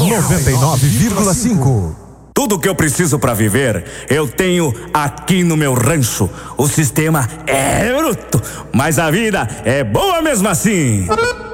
99,5. Tudo que eu preciso para viver, eu tenho aqui no meu rancho. O sistema é bruto, mas a vida é boa mesmo assim.